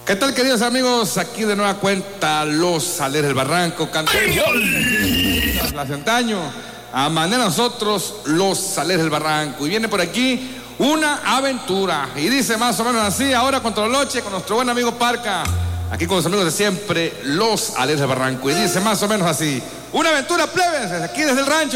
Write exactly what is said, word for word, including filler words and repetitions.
¿Qué tal, queridos amigos? Aquí de nueva cuenta Los Alegres del Barranco, cantando la antaño, a manera de nosotros, Los Alegres del Barranco. Y viene por aquí una aventura, y dice más o menos así, ahora contra la noche, con nuestro buen amigo Parca, aquí con los amigos de siempre, Los Alegres del Barranco. Y dice más o menos así: una aventura, plebes, aquí desde el rancho.